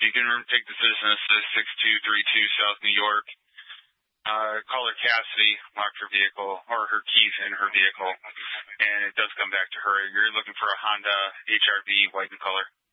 you can take this business to 6232 South New York. Call her Cassidy, locked her vehicle, or her keys in her vehicle, and it does come back to her. You're looking for a Honda HR-V, white in color.